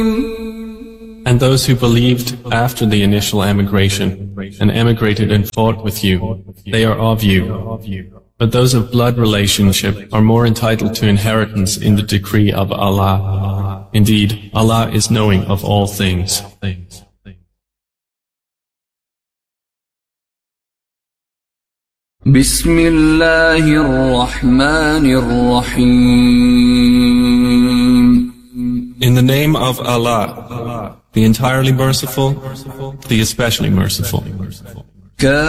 And those who believed after the initial emigration and emigrated and fought with you, they are of you. But those of blood relationship are more entitled to inheritance in the decree of Allah. Indeed, Allah is knowing of all things. Bismillahir-Rahmanir-Rahim. In the name of Allah, the entirely merciful, the especially merciful.